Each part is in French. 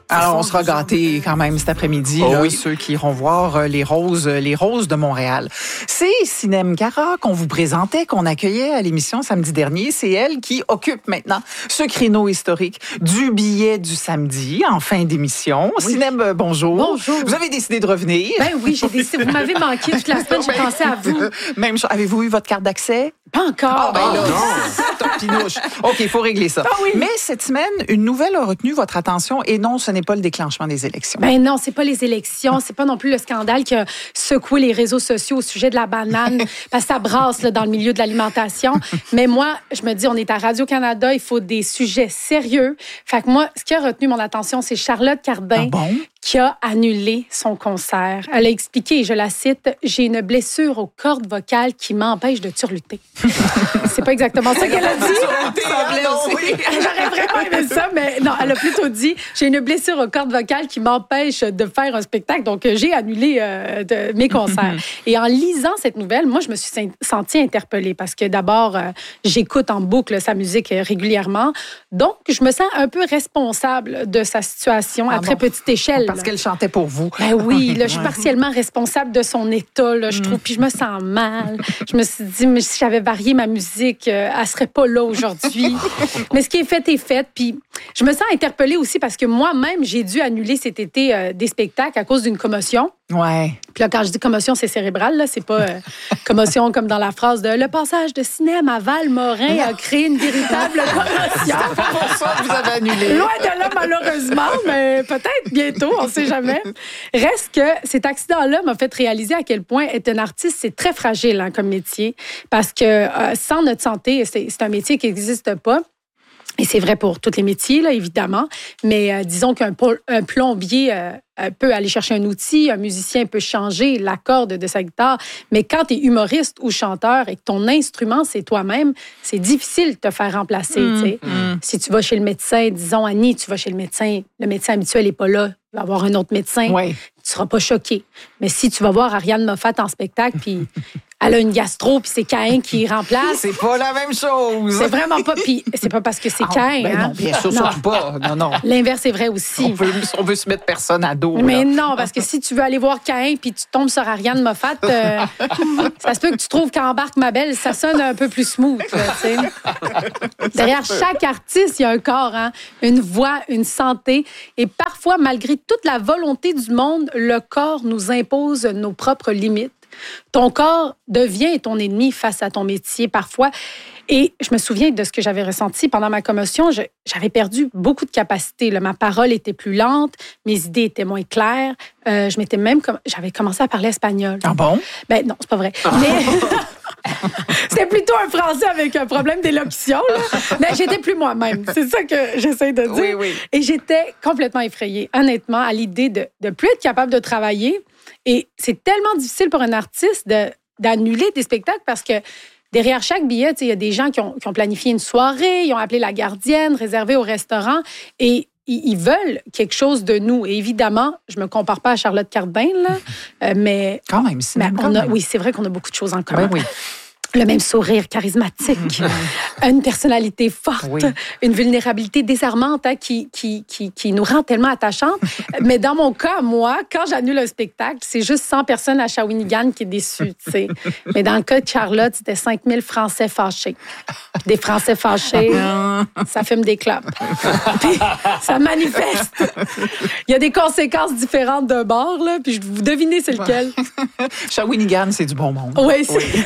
Alors, on sera gâtés quand même cet après-midi, ceux qui iront voir les roses de Montréal. C'est Sinem Cara qu'on vous présentait, qu'on accueillait à l'émission samedi dernier. C'est elle qui occupe maintenant ce créneau historique du billet du samedi en fin d'émission. Oui. Sinem, bonjour. Bonjour. Vous avez décidé de revenir. Ben oui, j'ai décidé. Vous m'avez manqué toute la semaine, j'ai pensé à vous. Même chose. Avez-vous eu votre carte d'accès? Pas encore. Ah, ben là, top pinouche. OK, il faut régler ça. Ah oui. Mais cette semaine, une nouvelle a retenu votre attention et non, ce n'est pas le déclenchement des élections. Ben non, c'est pas les élections, c'est pas non plus le scandale qui a secoué les réseaux sociaux au sujet de la banane, parce que ça brasse là, dans le milieu de l'alimentation. Mais moi, je me dis, on est à Radio-Canada, il faut des sujets sérieux. Fait que moi, ce qui a retenu mon attention, c'est Charlotte Cardin qui a annulé son concert. Elle a expliqué, et je la cite, « J'ai une blessure aux cordes vocales qui m'empêche de turluter. » C'est pas exactement ça qu'elle a dit. J'aurais vraiment aimé ça, mais non, elle a plutôt dit « J'ai une blessure aux cordes vocales qui m'empêche de faire un spectacle, donc j'ai annulé mes concerts. » Et en lisant cette nouvelle, moi, je me suis sentie interpellée parce que d'abord, j'écoute en boucle sa musique régulièrement. Donc, je me sens un peu responsable de sa situation à très petite échelle. Parce qu'elle chantait pour vous. Ben oui, là, je suis partiellement responsable de son état, là, je trouve. Puis je me sens mal. Je me suis dit, mais si j'avais varié ma musique, elle serait pas là aujourd'hui. Mais ce qui est fait. Puis je me sens interpellée aussi parce que moi-même, j'ai dû annuler cet été des spectacles à cause d'une commotion. Ouais. Puis là, quand je dis commotion, c'est cérébral, là. C'est pas commotion comme dans la phrase de « Le passage de Sinem à Val-Morin a créé une véritable commotion. » C'est pas pour ça que vous avez annulé. Loin de là, malheureusement, mais peut-être bientôt, on sait jamais. Reste que cet accident-là m'a fait réaliser à quel point être un artiste, c'est très fragile comme métier. Parce que sans notre santé, c'est un métier qui n'existe pas. Et c'est vrai pour tous les métiers, là, évidemment. Mais disons qu'un plombier peut aller chercher un outil, un musicien peut changer la corde de sa guitare. Mais quand tu es humoriste ou chanteur et que ton instrument, c'est toi-même, c'est difficile de te faire remplacer. Si tu vas chez le médecin, disons, Annie, tu vas chez le médecin habituel n'est pas là, il va y avoir un autre médecin, tu ne seras pas choqué. Mais si tu vas voir Ariane Moffat en spectacle, puis elle a une gastro, puis c'est Caïn qui remplace. C'est pas la même chose. C'est vraiment pas. Puis c'est pas parce que c'est Caïn. Ben non, bien sûr, surtout pas. Non. L'inverse est vrai aussi. On veut se mettre personne à dos. Mais là. non, parce que si tu veux aller voir Caïn puis tu tombes sur Ariane Moffat, ça se peut que tu trouves qu'Embarque ma belle, ça sonne un peu plus smooth. Derrière chaque artiste, il y a un corps, une voix, une santé. Et parfois, malgré toute la volonté du monde, le corps nous impose nos propres limites. Ton corps devient ton ennemi face à ton métier parfois. Et je me souviens de ce que j'avais ressenti pendant ma commotion. J'avais perdu beaucoup de capacité. Ma parole était plus lente, mes idées étaient moins claires. J'avais commencé à parler espagnol. Ah bon? Ben non, c'est pas vrai. Mais c'était plutôt un français avec un problème d'élocution. Mais j'étais plus moi-même. C'est ça que j'essaie de dire. Oui. Et j'étais complètement effrayée, honnêtement, à l'idée de plus être capable de travailler. Et c'est tellement difficile pour un artiste d'annuler des spectacles parce que derrière chaque billet, il y a des gens qui ont planifié une soirée, ils ont appelé la gardienne, réservé au restaurant et ils veulent quelque chose de nous. Et évidemment, je me compare pas à Charlotte Cardin, là, mais... Quand même, oui, c'est vrai qu'on a beaucoup de choses en commun. Oui. Le même sourire charismatique, une personnalité forte, une vulnérabilité désarmante qui nous rend tellement attachantes. Mais dans mon cas, moi, quand j'annule un spectacle, c'est juste 100 personnes à Shawinigan qui est déçue, tu sais. Mais dans le cas de Charlotte, c'était 5000 Français fâchés. Des Français fâchés, ça fume des clopes. Puis ça manifeste. Il y a des conséquences différentes d'un bord, là, puis vous devinez c'est lequel. Shawinigan, c'est du bon monde. Oui.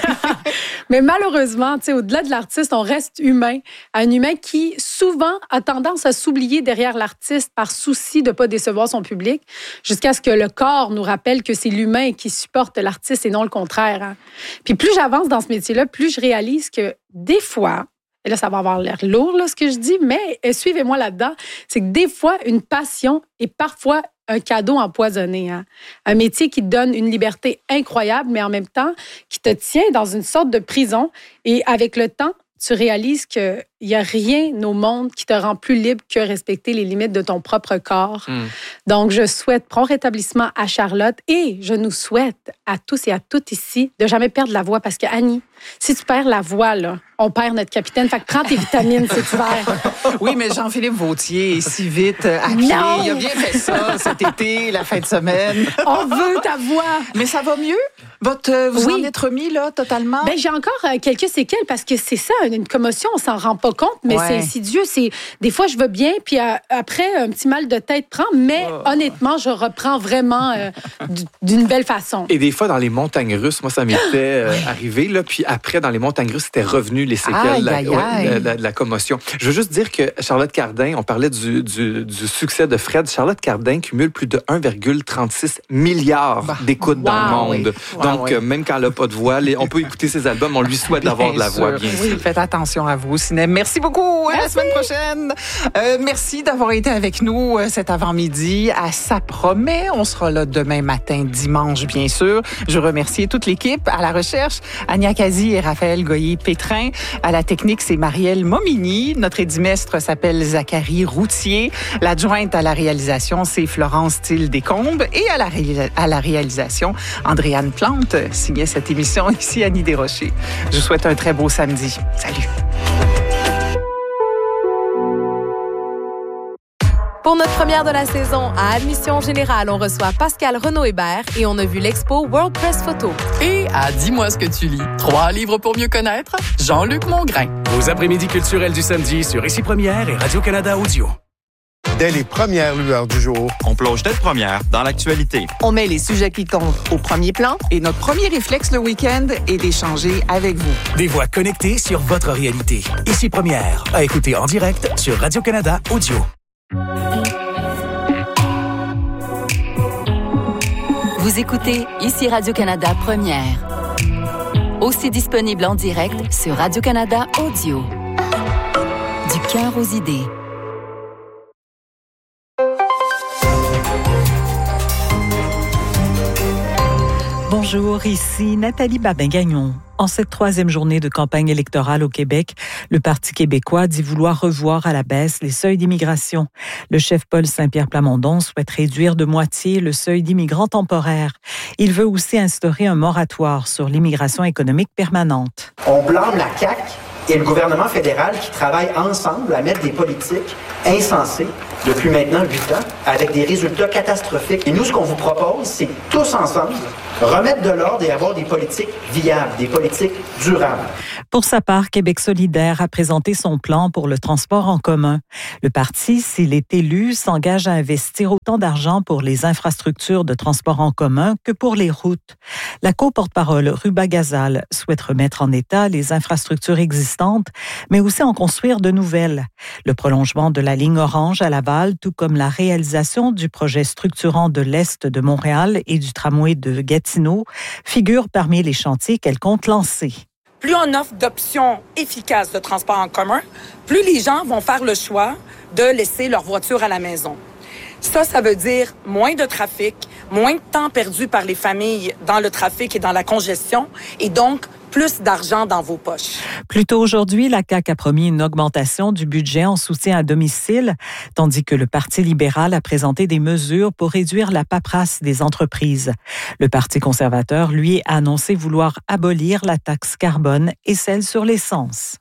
Mais malheureusement, au-delà de l'artiste, on reste humain. Un humain qui, souvent, a tendance à s'oublier derrière l'artiste par souci de ne pas décevoir son public, jusqu'à ce que le corps nous rappelle que c'est l'humain qui supporte l'artiste et non le contraire. Puis plus j'avance dans ce métier-là, plus je réalise que des fois, et là, ça va avoir l'air lourd, là, ce que je dis, mais suivez-moi là-dedans, c'est que des fois, une passion est parfois un cadeau empoisonné. Un métier qui te donne une liberté incroyable, mais en même temps, qui te tient dans une sorte de prison. Et avec le temps, tu réalises qu'il n'y a rien au monde qui te rend plus libre que respecter les limites de ton propre corps. Donc, je souhaite prompt rétablissement à Charlotte et je nous souhaite à tous et à toutes ici de jamais perdre la voix parce que Annie, Si tu perds la voix, là, on perd notre capitaine. Fait que prends tes vitamines cet hiver. Oui, mais Jean-Philippe Vauthier est si vite à pied. Non! Il a bien fait ça cet été, la fin de semaine. On veut ta voix. Mais ça va mieux? Vous en êtes remis, là, totalement? Ben, j'ai encore quelques séquelles parce que c'est ça, une commotion, on s'en rend pas compte, mais c'est insidieux. Des fois, je vais bien, puis après, un petit mal de tête prend, mais honnêtement, je reprends vraiment d'une belle façon. Et des fois, dans les montagnes russes, moi, ça m'était arrivé, là, puis après, dans les montagnes russes, c'était revenu les séquelles de la commotion. Je veux juste dire que Charlotte Cardin, on parlait du succès de Fred, Charlotte Cardin cumule plus de 1,36 milliard d'écoutes dans le monde. Donc, même quand elle n'a pas de voix, on peut écouter ses albums, on lui souhaite d'avoir de la voix, bien sûr. Oui, faites attention à vous au cinéma. Merci beaucoup. À la semaine prochaine. Merci d'avoir été avec nous cet avant-midi. Ça promet. On sera là demain matin, dimanche, bien sûr. Je remercie toute l'équipe. À la recherche, Ania Kazi et Raphaël Goyer-Pétrin. À la technique, c'est Marielle Momini. Notre édimestre s'appelle Zachary Routier. L'adjointe à la réalisation, c'est Florence Thiel-Descombes. Et à la réalisation, Andréane Plante signait cette émission. Ici, Annie Desrochers. Je vous souhaite un très beau samedi. Salut. Pour notre première de la saison, à Admission Générale, on reçoit Pascal Renaud-Hébert et on a vu l'expo World Press Photo. Et à Dis-moi ce que tu lis, 3 livres pour mieux connaître, Jean-Luc Mongrain. Vos après-midi culturels du samedi sur Ici Première et Radio-Canada Audio. Dès les premières lueurs du jour, on plonge tête première dans l'actualité. On met les sujets qui comptent au premier plan. Et notre premier réflexe le week-end est d'échanger avec vous. Des voix connectées sur votre réalité. Ici Première, à écouter en direct sur Radio-Canada Audio. Vous écoutez Ici Radio-Canada Première. Aussi disponible en direct sur Radio-Canada Audio. Du cœur aux idées. Bonjour, ici Nathalie Babin-Gagnon. En cette 3e journée de campagne électorale au Québec, le Parti québécois dit vouloir revoir à la baisse les seuils d'immigration. Le chef Paul Saint-Pierre Plamondon souhaite réduire de moitié le seuil d'immigrants temporaires. Il veut aussi instaurer un moratoire sur l'immigration économique permanente. On blâme la CAQ et le gouvernement fédéral qui travaillent ensemble à mettre des politiques insensées depuis maintenant 8 ans avec des résultats catastrophiques. Et nous, ce qu'on vous propose, c'est tous ensemble remettre de l'ordre et avoir des politiques viables, des politiques durables. Pour sa part, Québec solidaire a présenté son plan pour le transport en commun. Le parti, s'il est élu, s'engage à investir autant d'argent pour les infrastructures de transport en commun que pour les routes. La co-porte-parole Ruba Gazal souhaite remettre en état les infrastructures existantes, mais aussi en construire de nouvelles. Le prolongement de la ligne orange à Laval, tout comme la réalisation du projet structurant de l'Est de Montréal et du tramway de Gatineau, figurent parmi les chantiers qu'elle compte lancer. Plus on offre d'options efficaces de transport en commun, plus les gens vont faire le choix de laisser leur voiture à la maison. Ça veut dire moins de trafic, moins de temps perdu par les familles dans le trafic et dans la congestion, et donc plus d'argent dans vos poches. Plus tôt aujourd'hui, la CAQ a promis une augmentation du budget en soutien à domicile, tandis que le Parti libéral a présenté des mesures pour réduire la paperasse des entreprises. Le Parti conservateur, lui, a annoncé vouloir abolir la taxe carbone et celle sur l'essence.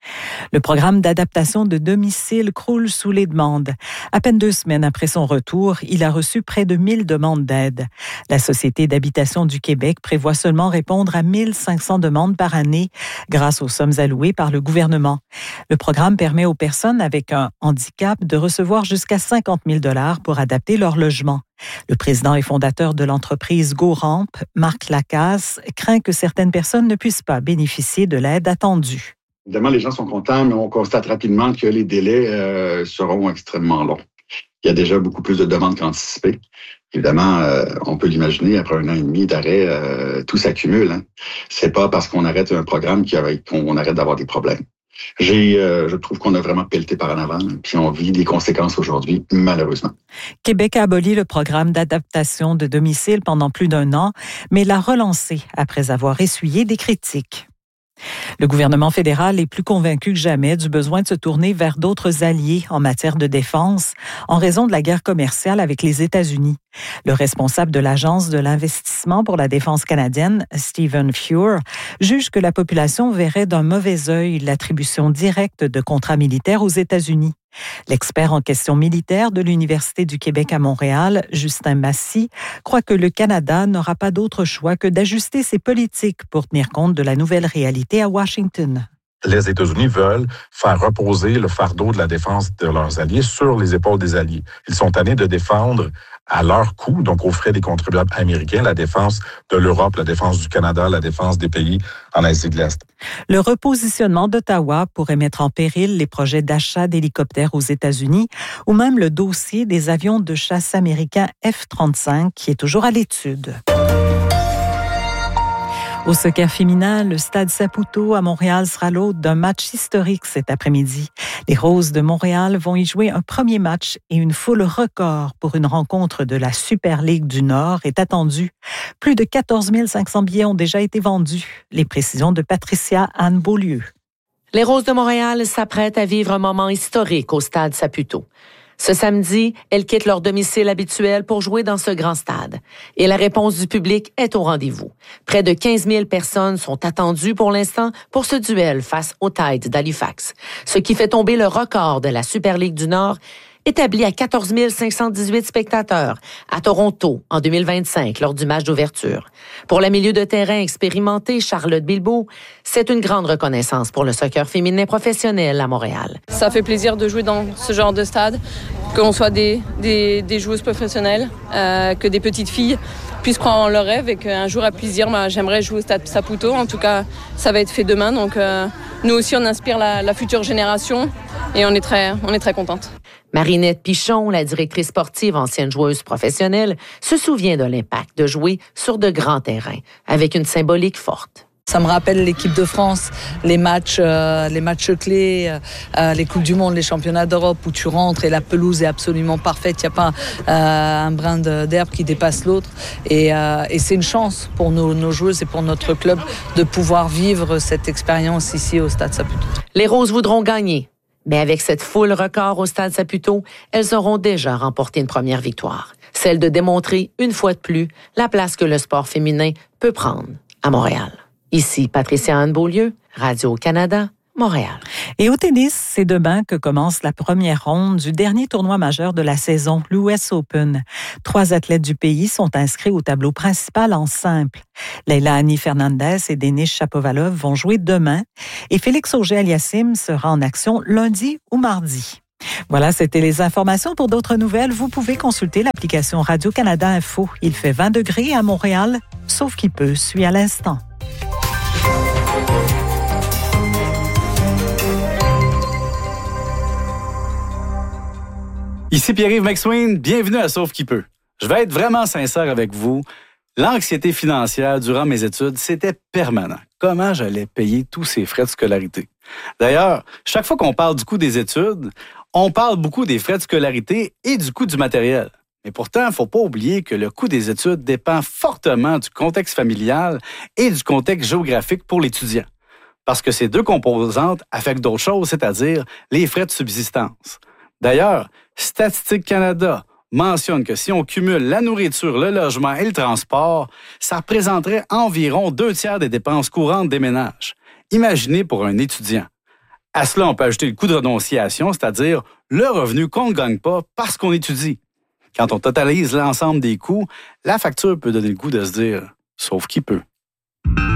Le programme d'adaptation de domicile croule sous les demandes. À peine 2 semaines après son retour, il a reçu près de 1000 demandes d'aide. La Société d'habitation du Québec prévoit seulement répondre à 1500 demandes par année grâce aux sommes allouées par le gouvernement. Le programme permet aux personnes avec un handicap de recevoir jusqu'à 50 000 $ pour adapter leur logement. Le président et fondateur de l'entreprise GoRamp, Marc Lacasse, craint que certaines personnes ne puissent pas bénéficier de l'aide attendue. Évidemment, les gens sont contents, mais on constate rapidement que les délais seront extrêmement longs. Il y a déjà beaucoup plus de demandes qu'anticipées. Évidemment, on peut l'imaginer, après 1 an et demi d'arrêt, tout s'accumule. Hein. C'est pas parce qu'on arrête un programme qu'on arrête d'avoir des problèmes. Je trouve qu'on a vraiment pelleté par en avant, puis on vit des conséquences aujourd'hui, malheureusement. Québec a aboli le programme d'adaptation de domicile pendant plus d'1 an, mais l'a relancé après avoir essuyé des critiques. Le gouvernement fédéral est plus convaincu que jamais du besoin de se tourner vers d'autres alliés en matière de défense en raison de la guerre commerciale avec les États-Unis. Le responsable de l'Agence de l'investissement pour la défense canadienne, Stephen Fuhr, juge que la population verrait d'un mauvais œil l'attribution directe de contrats militaires aux États-Unis. L'expert en questions militaires de l'Université du Québec à Montréal, Justin Massy, croit que le Canada n'aura pas d'autre choix que d'ajuster ses politiques pour tenir compte de la nouvelle réalité à Washington. Les États-Unis veulent faire reposer le fardeau de la défense de leurs alliés sur les épaules des alliés. Ils sont tannés de défendre à leur coût, donc aux frais des contribuables américains, la défense de l'Europe, la défense du Canada, la défense des pays en Asie de l'Est. Le repositionnement d'Ottawa pourrait mettre en péril les projets d'achat d'hélicoptères aux États-Unis ou même le dossier des avions de chasse américains F-35 qui est toujours à l'étude. Au soccer féminin, le Stade Saputo à Montréal sera l'hôte d'un match historique cet après-midi. Les Roses de Montréal vont y jouer un premier match et une foule record pour une rencontre de la Super Ligue du Nord est attendue. Plus de 14 500 billets ont déjà été vendus. Les précisions de Patricia Anne Beaulieu. Les Roses de Montréal s'apprêtent à vivre un moment historique au Stade Saputo. Ce samedi, elles quittent leur domicile habituel pour jouer dans ce grand stade. Et la réponse du public est au rendez-vous. Près de 15 000 personnes sont attendues pour l'instant pour ce duel face aux Tides d'Halifax, ce qui fait tomber le record de la Super Ligue du Nord, établi à 14 518 spectateurs à Toronto en 2025 lors du match d'ouverture. Pour la milieu de terrain expérimentée Charlotte Bilbao, c'est une grande reconnaissance pour le soccer féminin professionnel à Montréal. Ça fait plaisir de jouer dans ce genre de stade, qu'on soit des joueuses professionnelles, que des petites filles puissent croire en leur rêve et qu'un jour à plaisir, j'aimerais jouer au Stade Saputo. En tout cas, ça va être fait demain. Donc nous aussi, on inspire la future génération et on est très contente. Marinette Pichon, la directrice sportive, ancienne joueuse professionnelle, se souvient de l'impact de jouer sur de grands terrains, avec une symbolique forte. Ça me rappelle l'équipe de France, les matchs clés, les Coupes du Monde, les championnats d'Europe où tu rentres et la pelouse est absolument parfaite. Il n'y a pas un brin d'herbe qui dépasse l'autre. Et c'est une chance pour nos joueuses et pour notre club de pouvoir vivre cette expérience ici au Stade Saputo. Les Roses voudront gagner. Mais avec cette foule record au Stade Saputo, elles auront déjà remporté une première victoire. Celle de démontrer, une fois de plus, la place que le sport féminin peut prendre à Montréal. Ici, Patricia Anne Beaulieu, Radio-Canada, Montréal. Et au tennis, c'est demain que commence la première ronde du dernier tournoi majeur de la saison, l'US Open. 3 athlètes du pays sont inscrits au tableau principal en simple. Leila Annie Fernandez et Denis Shapovalov vont jouer demain et Félix Auger-Aliassime sera en action lundi ou mardi. Voilà, c'était les informations. Pour d'autres nouvelles, vous pouvez consulter l'application Radio-Canada Info. Il fait 20 degrés à Montréal, sauf qu'il peut, suit à l'instant. Ici Pierre-Yves McSween, bienvenue à Sauf qui peut. Je vais être vraiment sincère avec vous. L'anxiété financière durant mes études, c'était permanent. Comment j'allais payer tous ces frais de scolarité? D'ailleurs, chaque fois qu'on parle du coût des études, on parle beaucoup des frais de scolarité et du coût du matériel. Mais pourtant, il ne faut pas oublier que le coût des études dépend fortement du contexte familial et du contexte géographique pour l'étudiant. Parce que ces deux composantes affectent d'autres choses, c'est-à-dire les frais de subsistance. D'ailleurs, Statistique Canada mentionne que si on cumule la nourriture, le logement et le transport, ça représenterait environ 2/3 des dépenses courantes des ménages. Imaginez pour un étudiant. À cela, on peut ajouter le coût de renonciation, c'est-à-dire le revenu qu'on ne gagne pas parce qu'on étudie. Quand on totalise l'ensemble des coûts, la facture peut donner le goût de se dire « sauf qui peut ».